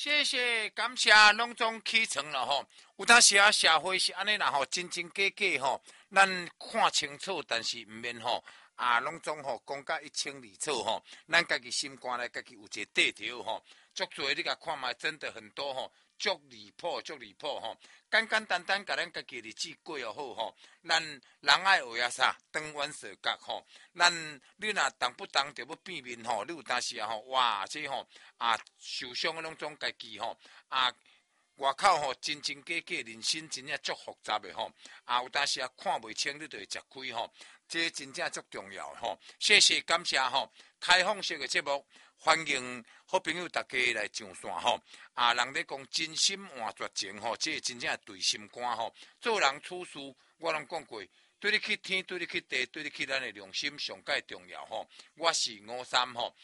谢谢，感谢，拢总起床了吼。有当时啊，社会是安尼啦吼，真真假假吼，咱看清楚，但是毋免吼拢总吼讲甲一清二楚吼。咱家己心肝内，家己有一个底条吼。足多你甲看卖，真的很多吼，足离谱吼。简简单单甲咱家己日子过又好吼。咱人爱学啊啥，长弯蛇角吼。咱你若动不动就要变面吼，你有当时啊吼，哇，这吼受伤的拢总家己吼外口吼真真假假，人生真正足复杂的吼有当时看袂清，你就会吃亏吼。这真正足重要吼。谢谢感谢吼，开放式的节目，欢迎好朋友大家来上线吼人咧讲真心换绝情吼，这真正对心肝吼。做人处事，我拢讲过，对你去天，对你去地，对你去咱的良心上介重要吼。我是53吼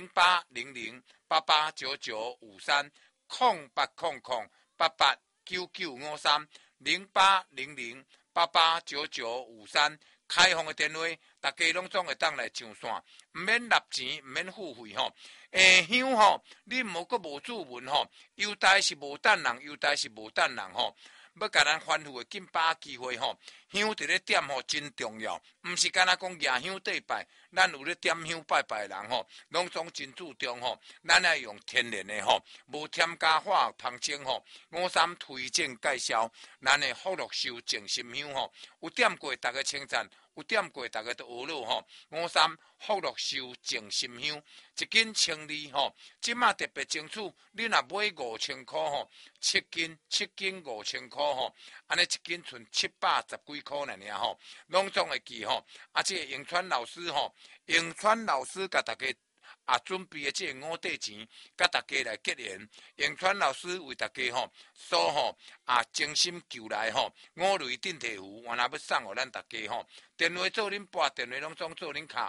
08008899530800889953开放的电话，大家拢总会当来上线，唔免纳钱，唔免付费吼。下乡吼，你无阁无注文吼，优待是无等人，优待是无等人吼。要甲咱吩咐的紧把握机会吼，香伫咧点吼真重要，毋是干那讲夜香祭拜，咱有咧点香拜拜的人吼，拢总真注重吼，咱爱用天然的吼，无添加化芳精吼。53推荐介绍，咱的福禄寿静心香吼，有点过大家称赞，有点过大家都学了吼。53福禄寿静心香，一斤1,200吼，即马特别清楚，你若买5000块吼，7斤5000块吼，安尼一斤剩710几块尔吼，拢总会记吼。这个永川老师吼，永川老师甲大家准备的这个五块钱，甲大家来结缘。永川老师为大家吼，所吼精心求来吼，5类顶替符，原来要送互咱大家吼。电话做恁拨，电话拢总做恁卡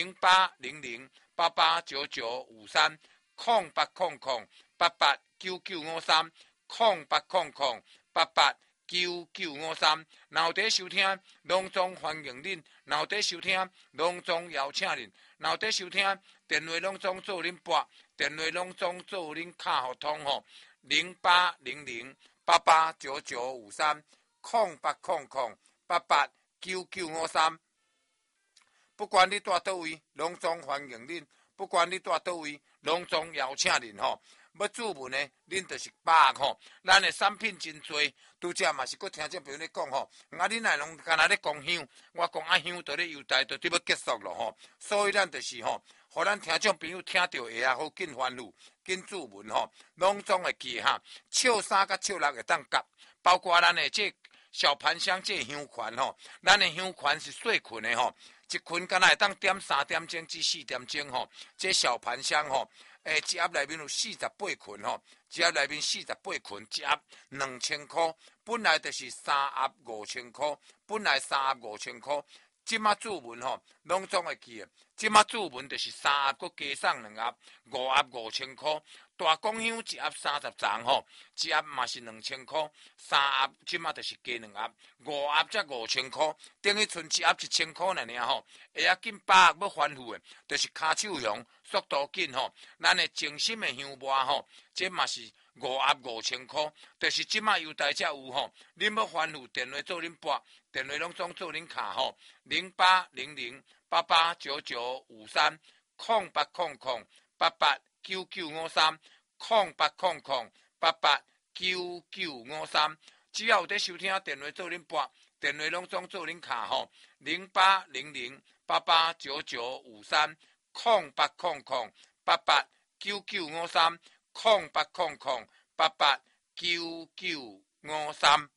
08008899530800889953。若有伫收听，拢总欢迎恁；若有伫收听，拢总邀请恁；若有伫收听，电话拢总做恁拨，电话拢总做恁卡互通吼。08008899530800889953。不管你住倒位，拢总欢迎恁；不管你住倒位，拢总邀请恁吼。要注文的，恁就是把握吼。咱的产品真多，拄则嘛是佫听众朋友咧讲吼。恁若拢干那咧讲香，我讲香都咧优待，都要结束了吼。所以咱就是吼，互咱听众朋友听到会好紧欢呼，紧注文吼，拢总会记哈。笑3甲笑6会当夹，包括咱的这小盘香这香环吼，咱的香环是细群的吼，一群敢若会当点3点钟至4点钟吼。这小盘香吼。一盒内面有48群吼，一盒内面48群，一盒2000块，本来就是3盒5000块，本来3盒5000块，即马注文吼，拢总会记的。即马注文就是3盒，佮加送2盒，5盒5000块。大公香一盒30张吼，一盒嘛是2000块，3盒即马就是加2盒，5盒才5000块，等于剩一盒1000块尔吼。下啊紧把握要欢呼的，就是骹手香，速度紧吼。咱的精心的香抹吼，这嘛是5盒5000块，就是即马优待才有吼。恁要欢呼，电话做恁拨，电话拢总做恁卡吼08008899530800889953。只要有在收听，电话做恁拨，电话拢总做恁卡吼08008899530800889953。